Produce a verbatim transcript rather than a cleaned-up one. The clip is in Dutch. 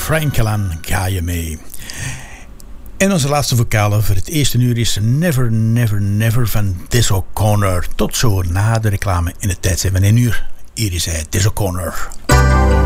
Frankelan, ga je mee. En onze laatste vocale voor het eerste uur is Never, Never, Never van Des O'Connor. Tot zo na de reclame in het tijdstip van één uur. Hier is hij, Des O'Connor.